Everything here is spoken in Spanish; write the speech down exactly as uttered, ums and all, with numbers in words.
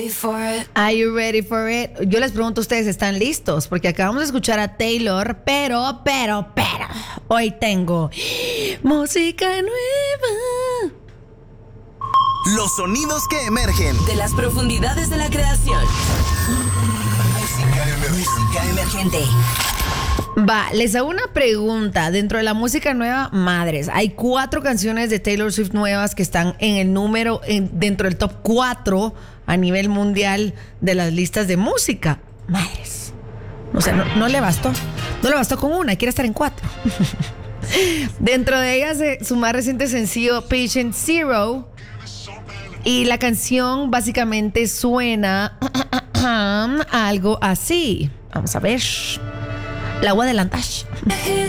Are you ready for it? Yo les pregunto a ustedes, ¿están listos? Porque acabamos de escuchar a Taylor, pero, pero, pero, hoy tengo música nueva. Los sonidos que emergen de las profundidades de la creación. Música emergente. Música emergente. Va, les hago una pregunta. Dentro de la música nueva, madres, hay cuatro canciones de Taylor Swift nuevas que están en el número, en, dentro del top cuatro a nivel mundial de las listas de música. Madres. O sea, no, no le bastó. No le bastó con una, quiere estar en cuatro. Dentro de ellas, eh, su más reciente sencillo, Patient Zero. Y la canción básicamente suena algo así. Vamos a ver. La voy a adelantar.